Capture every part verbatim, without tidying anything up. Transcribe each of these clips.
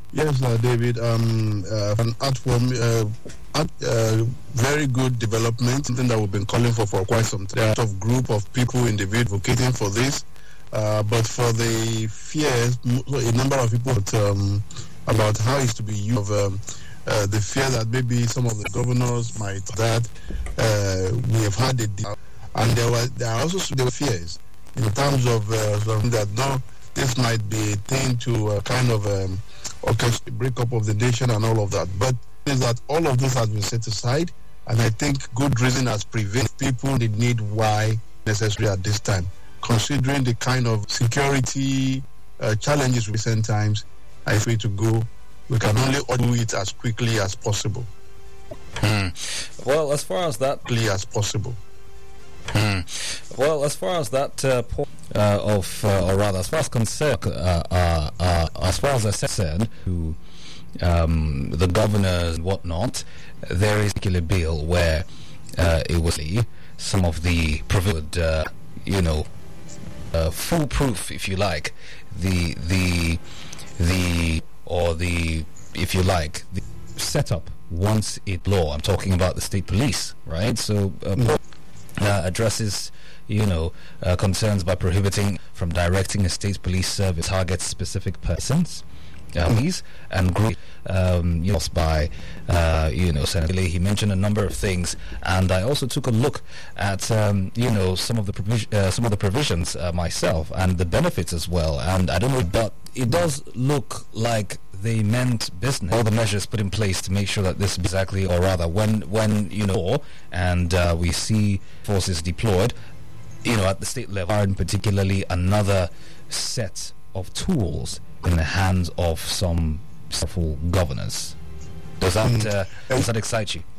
Yes, uh, David. Um, uh, an platform, uh, art, uh, very good development. Something that we've been calling for for quite some time. There's a group of people individually advocating for this, uh, but for the fears, a number of people um, about how it's to be used. Of, um, uh, the fear that maybe some of the governors might that uh, we have had it, and there were there are also there were fears in terms of uh, that no, this might be a thing to uh, kind of. Um, Okay, break up of the nation and all of that. But is that all of this has been set aside, and I think good reason has prevailed. People they need why necessary at this time, considering the kind of security uh, challenges recent times. I feel to go, we can only do it as quickly as possible. Hmm. Well, as far as that, quickly as possible. Hmm. Well, as far as that uh, point uh, of, uh, or rather, as far as concern, uh, uh, uh, as far as I said to um, the governors and whatnot, there is a particular bill where uh, it was some of the provided, uh, you know, uh, foolproof, if you like, the the the or the, if you like, the setup once it law. I'm talking about the state police, right? So. Uh, mm. Uh, addresses, you know, uh, concerns by prohibiting from directing a state police service targets specific persons, uh, police and group. Um, you know, by, uh, you know, Senator Lee, he mentioned a number of things, and I also took a look at, um, you know, some of the provi- uh, some of the provisions uh, myself and the benefits as well. And I don't know, but it does look like they meant business. All the measures put in place to make sure that this exactly, or rather, when when you know, and uh, we see forces deployed, you know, at the state level, and particularly another set of tools in the hands of some powerful governors. Does that mm. uh, does that excite you?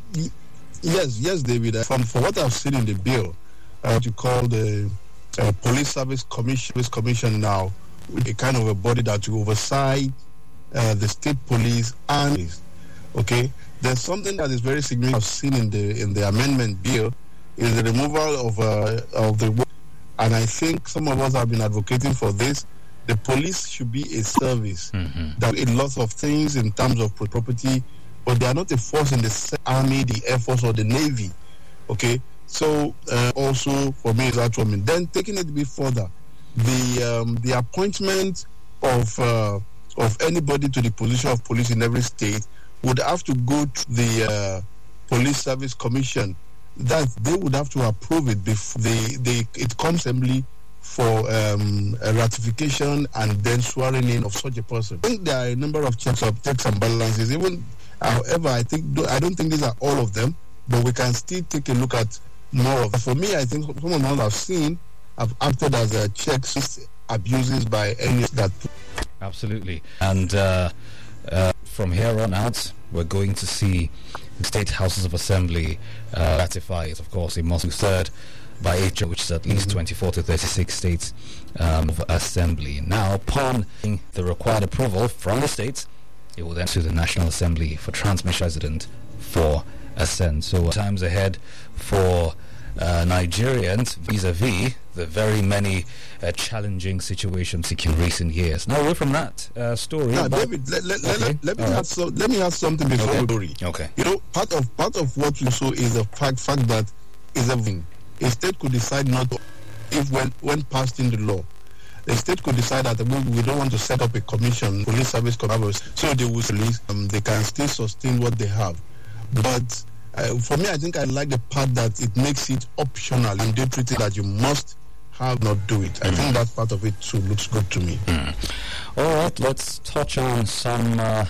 Yes, yes, David. From for what I've seen in the bill, uh, what you call the uh, Police Service Commission, Police Commission now, with a kind of a body that will oversight Uh, the state police and okay, there's something that is very significant I've seen in the in the amendment bill is the removal of uh, of the, and I think some of us have been advocating for this. The police should be a service mm-hmm. that in lots of things in terms of property, but they are not a force in the army, the air force, or the navy. Okay, so uh, also for me is that one. Then taking it a bit further, the um, the appointment of uh, of anybody to the position of police in every state would have to go to the uh, Police Service Commission. That they would have to approve it before they, they it comes assembly for um, a ratification and then swearing in of such a person. I think there are a number of checks of checks and balances. Even, however, I think I don't think these are all of them, but we can still take a look at more of them. For me, I think some of them I've seen have acted as a checks abuses by any that. Absolutely. And uh, uh, from here on out, we're going to see the state houses of assembly uh, ratify it. Of course, it must be third by H, which is at least mm-hmm. twenty-four to thirty-six states um, of assembly. Now, upon the required approval from the states, it will then to the National Assembly for transmission resident for assent. So, uh, times ahead for Uh, Nigerians vis-a-vis the very many uh, challenging situations in recent years. Now, away from that uh, story. Now, David, let, let, okay. let, let, me right. add so, let me add something before okay. we worry. Okay. You know, part of part of what you saw is the fact fact that is a thing. A state could decide not to, if when when passed in the law, the state could decide that we, we don't want to set up a commission, police service commission, so they will release. Um, they can still sustain what they have, but. Uh, for me, I think I like the part that it makes it optional and mandatory that you must have not do it. I mm. think that part of it too looks good to me. Mm. All right, let's touch on some uh,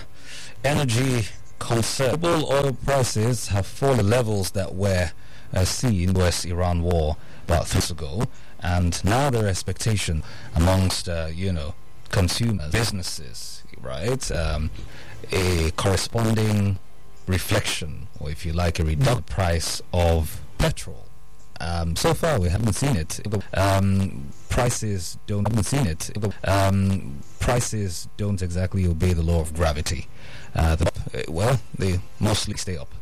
energy concerns. Global oil prices have fallen levels that were uh, seen in the West Iran war about three years ago, and now there are expectations amongst uh, you know consumers, businesses, right? Um, a corresponding reflection, or if you like, a reduced price of petrol. Um, so far, we haven't seen it. Um, prices don't haven't seen it. Um, prices don't exactly obey the law of gravity. Uh, the, well, they mostly stay up.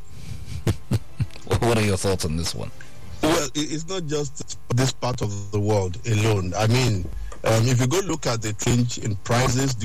What are your thoughts on this one? Well, it's not just this part of the world alone. I mean, um, if you go look at the change in prices.